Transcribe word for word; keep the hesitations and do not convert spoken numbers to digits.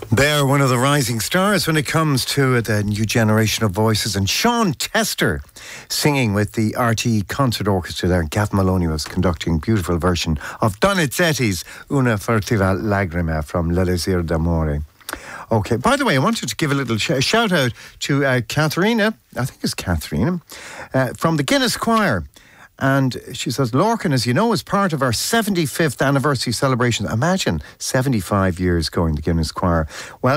They're one of the rising stars when it comes to the new generation of voices. And Sean Tester singing with the R T E Concert Orchestra there. And Gavin Maloney was conducting a beautiful version of Donizetti's Una furtiva lagrima from L'Elisir d'Amore. Okay, by the way, I wanted to give a little sh- shout out to uh, Katharina, I think it's Katharina, uh, from the Guinness Choir. And she says, Lorcan, as you know, is part of our seventy-fifth anniversary celebration. Imagine, seventy-five years going, the Guinness Choir. Well,